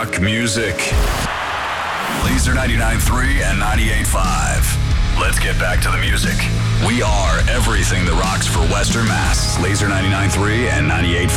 rock music. Laser 99.3 and 98.5. Let's get back to the music. We are everything that rocks for Western Mass. Laser 99.3 and 98.5.